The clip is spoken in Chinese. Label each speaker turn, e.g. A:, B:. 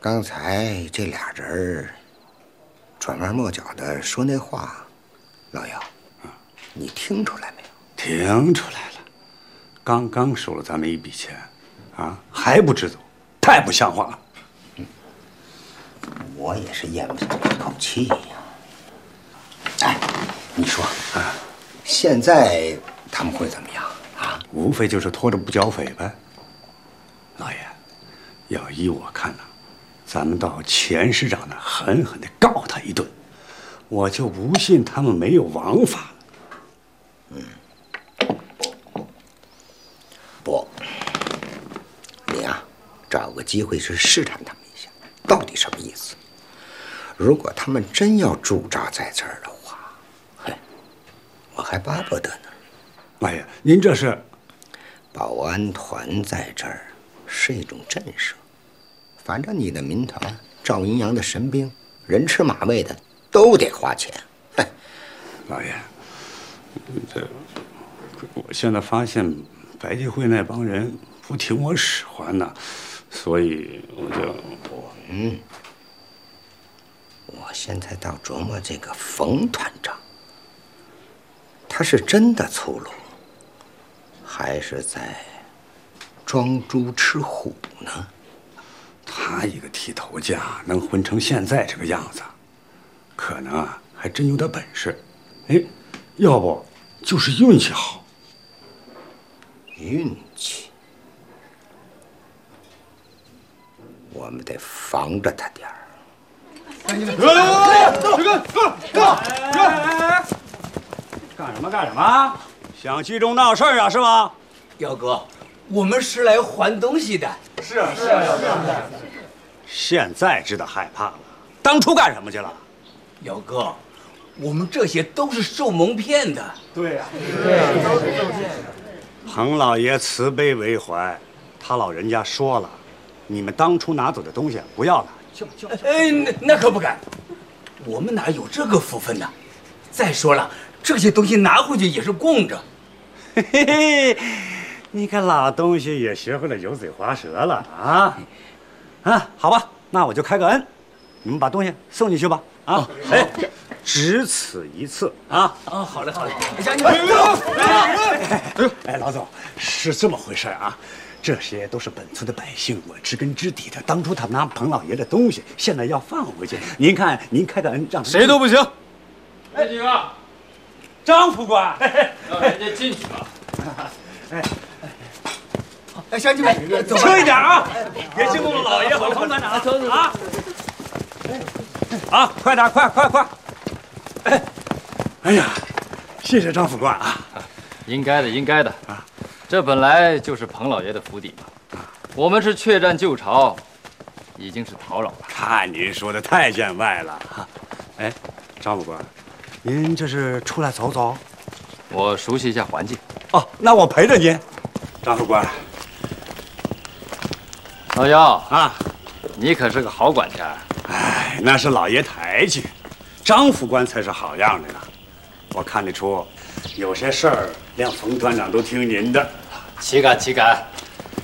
A: 刚才这俩人转弯抹角的说那话，老姚，你听出来没有？
B: 听出来了，刚刚收了咱们一笔钱，啊，还不知道，太不像话了。
A: 我也是咽不下这口气呀。哎，你说，现在他们会怎么样啊？
B: 无非就是拖着不缴费呗。老爷，要依我看呢，咱们到钱市长那狠狠地告他一顿，我就不信他们没有王法了。
A: 不，你啊，找个机会去试探他们一下，到底什么意思？如果他们真要驻扎在这儿的话，嘿，我还巴不得呢。
B: 老爷，您这是？
A: 保安团在这儿是一种震慑，反正你的民团、赵云阳的神兵，人吃马喂的都得花钱。嘿，
B: 老爷，我现在发现白集会那帮人不听我使唤呢，所以我就
A: 我现在倒琢磨这个冯团长，他是真的粗鲁，还是在装猪吃虎呢？
B: 他一个剃头匠能混成现在这个样子，可能啊还真有点本事。哎，要不就是运气好。
A: 运气，我们得防着他点儿。
B: 干什么？想聚众闹事儿啊，是吗？
C: 姚哥，我们是来还东西的。
B: 是。现在知道害怕了，当初干什么去了？
C: 姚哥，我们这些都是受蒙骗的。
B: 对呀，彭老爷慈悲为怀，他老人家说了，你们当初拿走的东西不要了。
C: 那可不敢，我们哪有这个福分呢？再说了，这些东西拿回去也是供着。
B: 嘿嘿，你个老东西也学会了油嘴滑舌了啊！好吧，那我就开个恩，你们把东西送进去吧。啊，只此一次啊！
C: 好嘞。
B: 哎，老总，是这么回事啊。这些都是本村的百姓，我知根知底的。当初他们拿彭老爷的东西，现在要放回去。您看，您开个恩，让
D: 谁都不行。
E: 这几个，
B: 张副官，
E: 让人家进去吧。
C: 乡亲们，
B: 车一点啊，别惊动了老爷和彭团长啊！啊，快点，快！哎呀，谢谢张副官啊！
E: 应该的啊。这本来就是彭老爷的府邸嘛，我们是确战旧巢，已经是叨扰了。
B: 看您说的太见外了。哎，张副官，您这是出来走走？
E: 我熟悉一下环境。
B: 哦，那我陪着您。张副官，
E: 老姚
B: 啊，
E: 你可是个好管家。
B: 哎，那是老爷抬举，张副官才是好样的呢。我看得出，有些事儿连冯团长都听您的。
E: 岂敢！